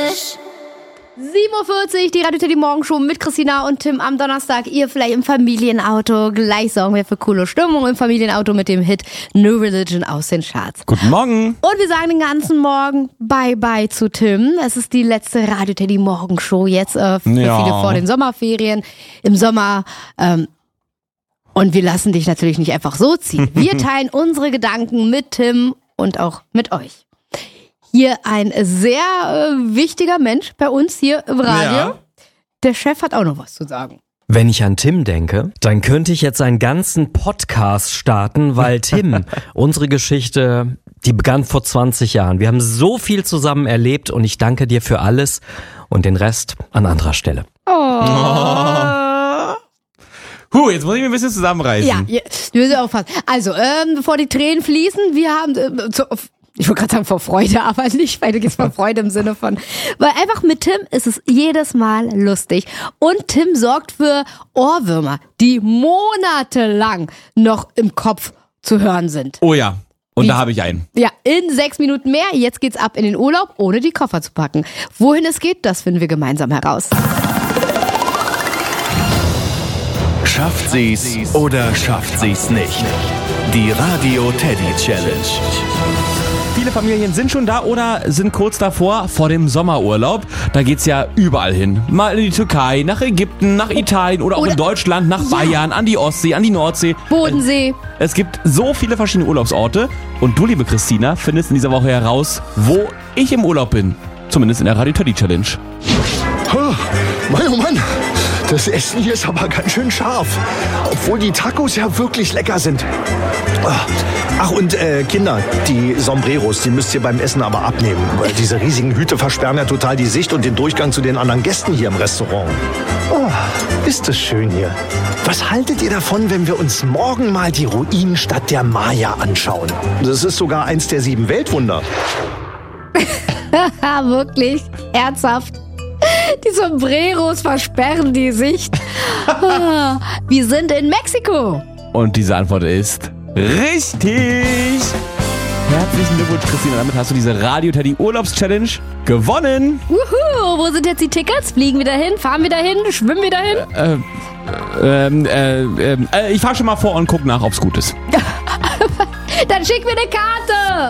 7:40 Uhr, die Radio Teddy Morgenshow mit Christina und Tim am Donnerstag. Ihr vielleicht im Familienauto. Gleich sorgen wir für coole Stimmung im Familienauto mit dem Hit No Religion aus den Charts. Guten Morgen. Und wir sagen den ganzen Morgen Bye-bye zu Tim. Es ist die letzte Radio Teddy Morgenshow jetzt für viele vor den Sommerferien. Im Sommer. Und wir lassen dich natürlich nicht einfach so ziehen. Wir teilen unsere Gedanken mit Tim und auch mit euch. Hier ein sehr wichtiger Mensch bei uns hier im Radio. Ja. Der Chef hat auch noch was zu sagen. Wenn ich an Tim denke, dann könnte ich jetzt einen ganzen Podcast starten, weil Tim, unsere Geschichte, die begann vor 20 Jahren. Wir haben so viel zusammen erlebt und ich danke dir für alles und den Rest an anderer Stelle. Jetzt muss ich mir ein bisschen zusammenreißen. Ja, wir müssen aufpassen. Also, bevor die Tränen fließen, wir haben... Ich wollte gerade sagen vor Freude, aber nicht, weil du gehst vor Freude im Sinne von, weil einfach mit Tim ist es jedes Mal lustig. Und Tim sorgt für Ohrwürmer, die monatelang noch im Kopf zu hören sind. Oh ja, und da habe ich einen. Ja, in 6 Minuten mehr. Jetzt geht's ab in den Urlaub, ohne die Koffer zu packen. Wohin es geht, das finden wir gemeinsam heraus. Schafft sie's oder schafft sie's nicht? Die Radio Teddy Challenge. Viele Familien sind schon da oder sind kurz davor, vor dem Sommerurlaub. Da geht's ja überall hin. Mal in die Türkei, nach Ägypten, nach Italien oder auch in Deutschland, nach Bayern, an die Ostsee, an die Nordsee. Bodensee. Es gibt so viele verschiedene Urlaubsorte. Und du, liebe Christina, findest in dieser Woche heraus, wo ich im Urlaub bin. Zumindest in der Radio Teddy Challenge. Oh Mann. Das Essen hier ist aber ganz schön scharf. Obwohl die Tacos ja wirklich lecker sind. Ach und Kinder, die Sombreros, die müsst ihr beim Essen aber abnehmen. Weil diese riesigen Hüte versperren ja total die Sicht und den Durchgang zu den anderen Gästen hier im Restaurant. Oh, ist das schön hier. Was haltet ihr davon, wenn wir uns morgen mal die Ruinenstadt der Maya anschauen? Das ist sogar eins der 7 Weltwunder. Wirklich? Ernsthaft? Die Sombreros versperren die Sicht. Wir sind in Mexiko. Und diese Antwort ist richtig. Herzlichen Glückwunsch, Christina. Damit hast du diese Radio Teddy Urlaubs-Challenge gewonnen. Wuhu, wo sind jetzt die Tickets? Fliegen wir dahin? Fahren wir dahin? Schwimmen wir dahin? Ich fahr schon mal vor und guck nach, ob's gut ist. Dann schick mir eine Karte.